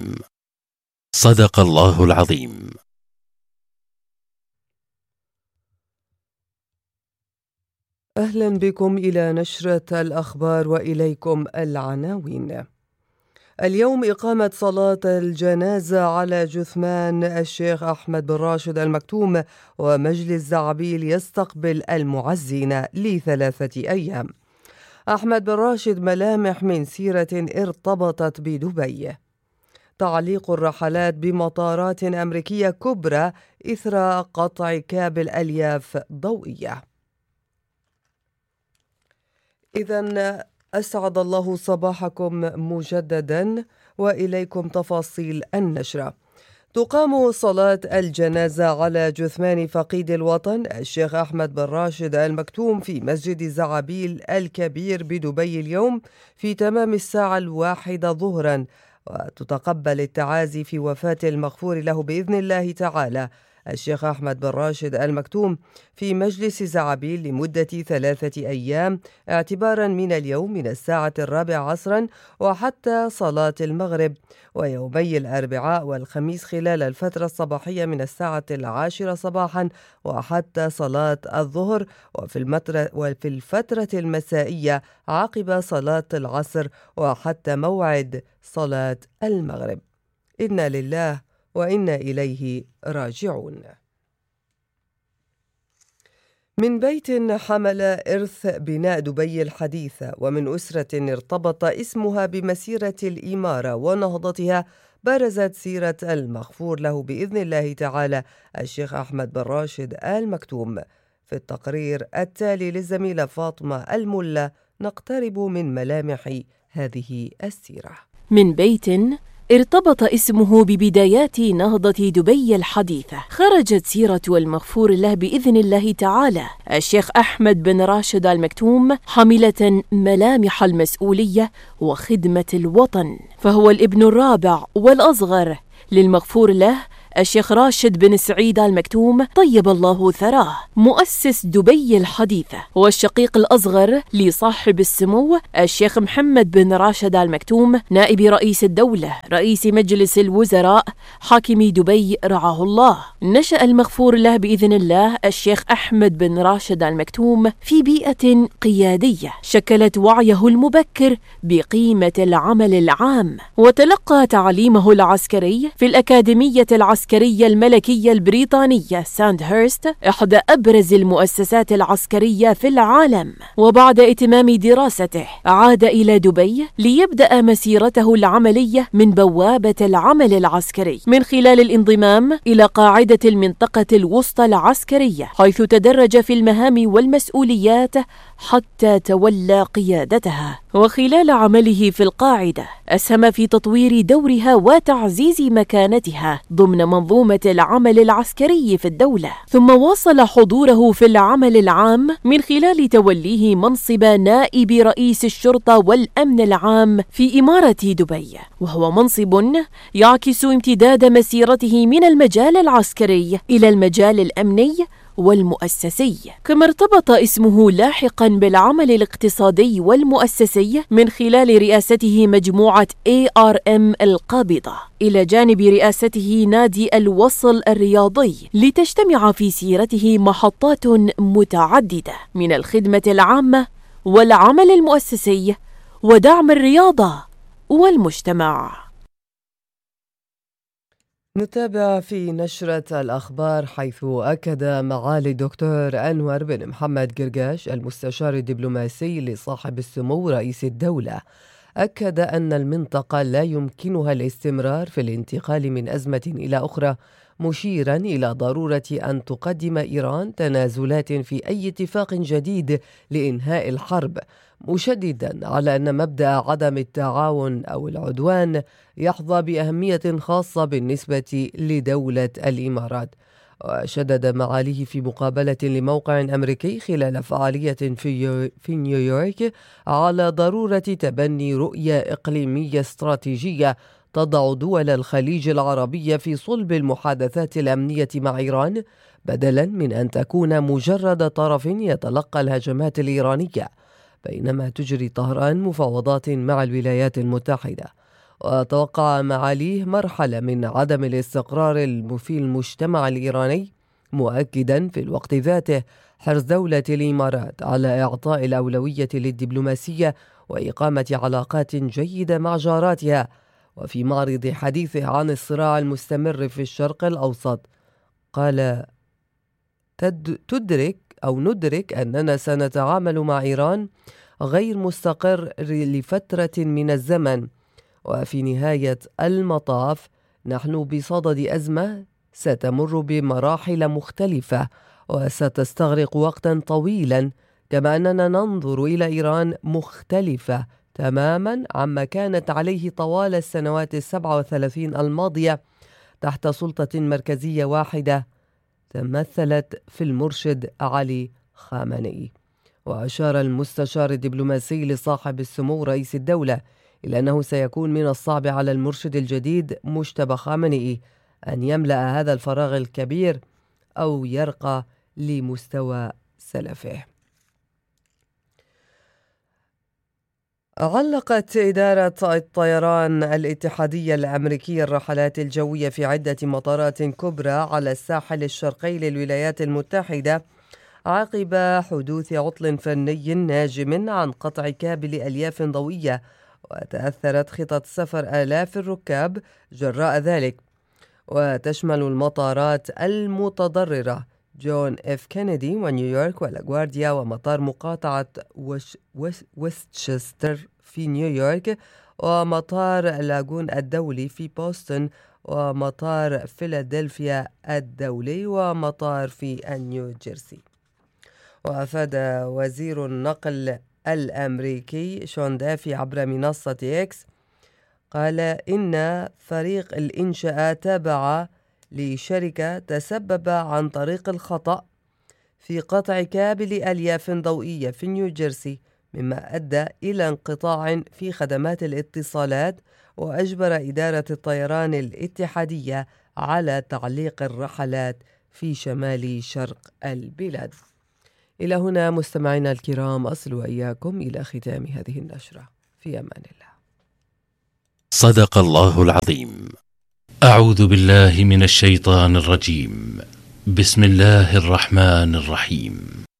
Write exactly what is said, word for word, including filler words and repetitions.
العظيم. صدق الله العظيم. أهلا بكم إلى نشرة الأخبار وإليكم العناوين. اليوم إقامة صلاة الجنازة على جثمان الشيخ أحمد بن راشد المكتوم، ومجلس زعبيل يستقبل المعزين لثلاثة أيام. أحمد بن راشد ملامح من سيرة ارتبطت بدبي. تعليق الرحلات بمطارات أمريكية كبرى إثر قطع كابل ألياف ضوئية. إذن أسعد الله صباحكم مجددا، وإليكم تفاصيل النشرة. تقام صلاة الجنازة على جثمان فقيد الوطن الشيخ أحمد بن راشد المكتوم في مسجد زعبيل الكبير بدبي اليوم في تمام الساعة الواحدة ظهرا، وتتقبل التعازي في وفاة المغفور له بإذن الله تعالى الشيخ أحمد بن راشد المكتوم في مجلس زعبيل لمدة ثلاثة أيام اعتبارا من اليوم من الساعة الرابعة عصرا وحتى صلاة المغرب، ويومي الأربعاء والخميس خلال الفترة الصباحية من الساعة العاشرة صباحا وحتى صلاة الظهر، وفي, وفي الفترة المسائية عقب صلاة العصر وحتى موعد صلاة المغرب. إنا لله وإنا إليه راجعون. من بيت حمل إرث بناء دبي الحديثة، ومن أسرة ارتبط اسمها بمسيرة الإمارة ونهضتها، برزت سيرة المغفور له بإذن الله تعالى الشيخ أحمد بن راشد المكتوم. في التقرير التالي للزميلة فاطمة الملا نقترب من ملامح هذه السيرة. من بيت ارتبط اسمه ببدايات نهضة دبي الحديثة، خرجت سيرة المغفور له بإذن الله تعالى الشيخ أحمد بن راشد المكتوم حاملة ملامح المسؤولية وخدمة الوطن، فهو الابن الرابع والأصغر للمغفور له الشيخ راشد بن سعيد المكتوم طيب الله ثراه، مؤسس دبي الحديثة، والشقيق الأصغر لصاحب السمو الشيخ محمد بن راشد المكتوم نائب رئيس الدولة رئيس مجلس الوزراء حاكم دبي رعاه الله. نشأ المغفور له بإذن الله الشيخ أحمد بن راشد المكتوم في بيئة قيادية شكلت وعيه المبكر بقيمة العمل العام، وتلقى تعليمه العسكري في الأكاديمية العسكرية العسكرية الملكية البريطانية ساندهيرست، إحدى أبرز المؤسسات العسكرية في العالم. وبعد إتمام دراسته عاد إلى دبي ليبدأ مسيرته العملية من بوابة العمل العسكري من خلال الانضمام إلى قاعدة المنطقة الوسطى العسكرية، حيث تدرج في المهام والمسؤوليات حتى تولى قيادتها. وخلال عمله في القاعدة أسهم في تطوير دورها وتعزيز مكانتها ضمن منظومة العمل العسكري في الدولة، ثم واصل حضوره في العمل العام من خلال توليه منصب نائب رئيس الشرطة والأمن العام في إمارة دبي، وهو منصب يعكس امتداد مسيرته من المجال العسكري إلى المجال الأمني والمؤسسي، كما ارتبط اسمه لاحقا بالعمل الاقتصادي والمؤسسي من خلال رئاسته مجموعة إيه آر إم القابضة، إلى جانب رئاسته نادي الوصل الرياضي، لتجتمع في سيرته محطات متعددة من الخدمة العامة والعمل المؤسسي ودعم الرياضة والمجتمع. نتابع في نشرة الأخبار، حيث أكد معالي الدكتور أنور بن محمد قرقاش المستشار الدبلوماسي لصاحب السمو رئيس الدولة، أكد أن المنطقة لا يمكنها الاستمرار في الانتقال من أزمة إلى أخرى، مشيرا إلى ضرورة أن تقدم إيران تنازلات في أي اتفاق جديد لإنهاء الحرب، مشددا على أن مبدأ عدم التعاون أو العدوان يحظى بأهمية خاصة بالنسبة لدولة الإمارات. وشدد معاليه في مقابلة لموقع أمريكي خلال فعالية في, في نيويورك على ضرورة تبني رؤية إقليمية استراتيجية تضع دول الخليج العربية في صلب المحادثات الأمنية مع إيران، بدلا من أن تكون مجرد طرف يتلقى الهجمات الإيرانية، بينما تجري طهران مفاوضات مع الولايات المتحدة. وتوقع معاليه مرحلة من عدم الاستقرار في المجتمع الإيراني، مؤكدا في الوقت ذاته حرص دولة الإمارات على إعطاء الأولوية للدبلوماسية وإقامة علاقات جيدة مع جاراتها. وفي معرض حديثه عن الصراع المستمر في الشرق الأوسط قال: تدرك أو ندرك أننا سنتعامل مع إيران غير مستقر لفترة من الزمن، وفي نهاية المطاف نحن بصدد أزمة ستمر بمراحل مختلفة وستستغرق وقتا طويلا، كما أننا ننظر إلى إيران مختلفة تماما عما كانت عليه طوال السنوات السبع وثلاثين الماضية تحت سلطة مركزية واحدة تمثلت في المرشد علي خامنئي. وأشار المستشار الدبلوماسي لصاحب السمو رئيس الدولة إلى أنه سيكون من الصعب على المرشد الجديد مجتبى خامنئي أن يملأ هذا الفراغ الكبير أو يرقى لمستوى سلفه. علقت إدارة الطيران الاتحادية الأمريكية الرحلات الجوية في عدة مطارات كبرى على الساحل الشرقي للولايات المتحدة عقب حدوث عطل فني ناجم عن قطع كابل ألياف ضوئية، وتأثرت خطط سفر آلاف الركاب جراء ذلك. وتشمل المطارات المتضررة جون إف كينيدي ونيويورك والأغوارديا، ومطار مقاطعة وش وش ويستشستر في نيويورك، ومطار لاغون الدولي في بوسطن، ومطار فيلادلفيا الدولي، ومطار في نيو جيرسي. وأفاد وزير النقل الأمريكي شون دافي عبر منصة إكس قال إن فريق الإنشاء تابع لشركة تسبب عن طريق الخطأ في قطع كابل ألياف ضوئية في نيو جيرسي، مما أدى إلى انقطاع في خدمات الاتصالات، وأجبر إدارة الطيران الاتحادية على تعليق الرحلات في شمال شرق البلاد. إلى هنا مستمعينا الكرام أصل وإياكم إلى ختام هذه النشرة، في أمان الله. صدق الله العظيم. أعوذ بالله من الشيطان الرجيم. بسم الله الرحمن الرحيم.